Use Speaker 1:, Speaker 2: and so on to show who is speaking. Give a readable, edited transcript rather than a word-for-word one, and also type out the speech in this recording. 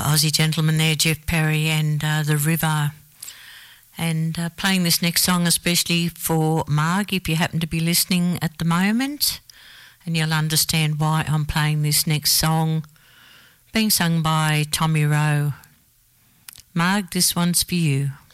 Speaker 1: Aussie gentleman there, Jeff Perry, and The River. And playing this next song especially for Marg, if you happen to be listening at the moment, and you'll understand why I'm playing this next song, being sung by Tommy Rowe. Marg, this one's for you.